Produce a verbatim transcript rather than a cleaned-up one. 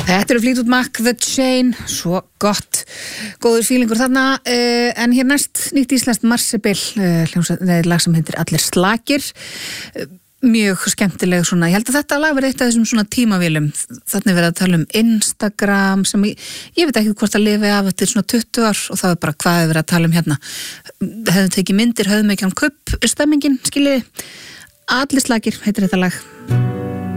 Þetta eru Fleetwood Mac, The Chain, svo gott, góður fílingur þarna, uh, en hér næst nýtt íslenskt Marsibil, uh, hljómsveit, lag sem heitir Allir slakir, uh, mjög skemmtileg svona, ég held að þetta lag verið eitt af þessum svona tímavélum, þannig verið að tala um Instagram sem ég, ég veit ekki hvort að lifi af eftir svona tuttugu ár og það er bara hvað er verið að tala um hérna, hefðum tekið myndir, höfðum ekki án kupp, stemmingin, skiljiði, Allir slakir heitir þetta lag.